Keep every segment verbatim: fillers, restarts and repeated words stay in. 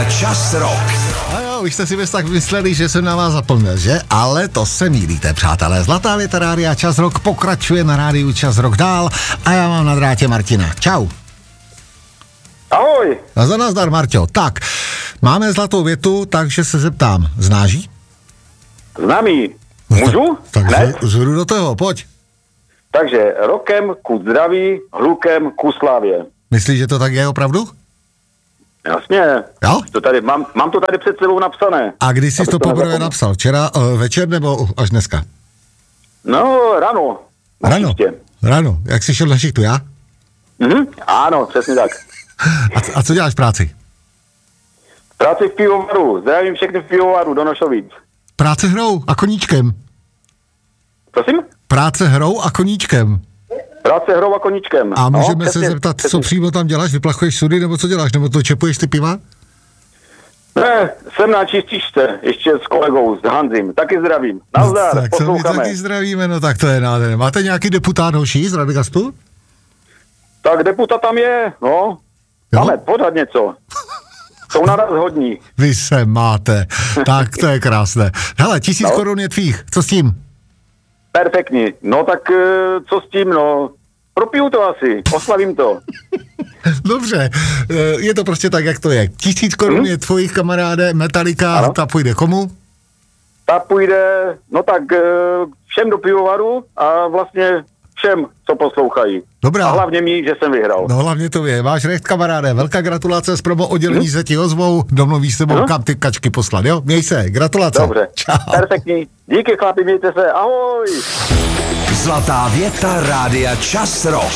Rádia Čas Rok. A jo, už jste si vys tak mysleli, že jsem na vás zapomněl, že? Ale to se mýlíte, přátelé. Zlatá věta Rádia Čas Rok pokračuje na rádiu Čas Rok dál a já mám na drátě Martina. Čau. Ahoj. A za nazdar, Marťo. Tak, máme zlatou větu, takže se zeptám. Znáš jí? Známý. Můžu? Tak, Ne? tak zhru do toho, pojď. Takže rokem ku zdraví, hlukem ku slávě. Myslíš, že to tak je opravdu? Jasně. Jo? To tady, mám, mám to tady před sebou napsané. A kdy jsi Abych to to poprvé nezapomněl. napsal? Včera uh, večer nebo až dneska? No, ráno. Ráno. Určitě. Ráno. Jak jsi šel na šichtu, já? Mhm. Ano, přesně tak. A, c- a co děláš v práci? Práci v pivovaru. Zdravím všechny v pivovaru do Nošovic. Práce hrou a koníčkem. Prosím? Práce hrou a koníčkem. Práce hrou a koníčkem. A můžeme no, se přesně, zeptat, přesně. co přímo tam děláš? Vyplachuješ sudy nebo co děláš? Nebo to čepuješ ty piva? Ne, jsem na čističce, ještě s kolegou, s Hanzim. Taky zdravím. Nazdar, No, tak to my posloucháme. taky zdravíme, no tak to je nádherné. Máte nějaký deputát hoší z Radgastu? Tak deputa tam je, no. Jo? Máme pořád něco. Jsou na nás hodní. Vy se máte. Tak to je krásné. Hele, tisíc No. korun je tvých. Co s tím? Perfektní. No tak eh, co s tím, no. Propiju to asi, oslavím to. Dobře, eh, je to prostě tak, jak to je. Tisíc korun Hmm? je tvojich kamaráde, Metallica, Ano. ta půjde komu? Ta půjde, no tak eh, všem do pivovaru a vlastně všem, co poslouchají. Dobrá. A hlavně mi, že jsem vyhrál. No hlavně to je. Máš recht, kamaráde. Velká gratulace z promo oddělení se ti ozvou. Domluví s tebou, Hm? kam ty kačky poslat, jo? Měj se, gratulace. Dobře, Čau. perfektní. Díky chlapi, mějte se, ahoj. Zlatá věta Rádia Čas Rok.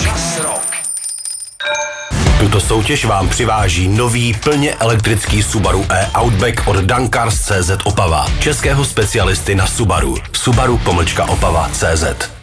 Tuto soutěž vám přiváží nový plně elektrický Subaru e-Outback od Dankars tečka cé zet Opava. Českého specialisty na Subaru. Subaru pomlčka Opava tečka cé zet.